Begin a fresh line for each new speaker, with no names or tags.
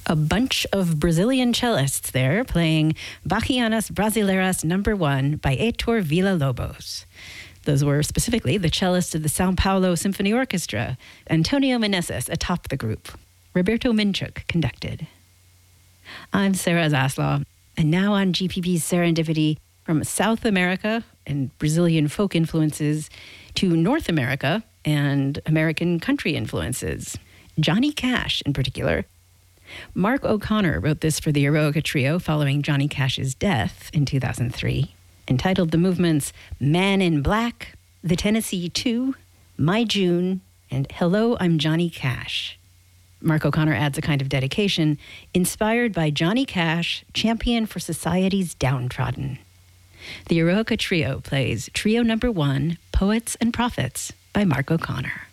A bunch of Brazilian cellists there playing Bachianas Brasileiras No. 1 by Heitor Villa-Lobos. Those were specifically the cellist of the São Paulo Symphony Orchestra, Antonio Meneses, atop the group. Roberto Minchuk conducted. I'm Sarah Zaslaw, and now on GPB's Serendipity, from South America and Brazilian folk influences to North America and American country influences. Johnny Cash, in particular. Mark O'Connor wrote this for the Eroica Trio following Johnny Cash's death in 2003, entitled the movements Man in Black, The Tennessee 2, My June, and Hello, I'm Johnny Cash. Mark O'Connor adds a kind of dedication inspired by Johnny Cash, champion for society's downtrodden. The Eroica Trio plays Trio No. 1, Poets and Prophets by Mark O'Connor.